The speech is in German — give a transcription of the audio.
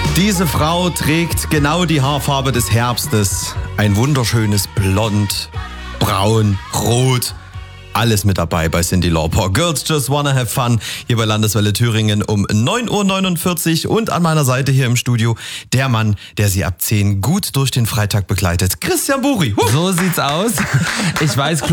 Diese Frau trägt genau die Haarfarbe des Herbstes. Ein wunderschönes Blond, Braun, Rot. Alles mit dabei bei Cyndi Lauper. Girls Just Wanna Have Fun hier bei Landeswelle Thüringen um 9.49 Uhr. Und an meiner Seite hier im Studio der Mann, der sie ab 10 gut durch den Freitag begleitet. Christian Buri. So sieht's aus. Ich weiß,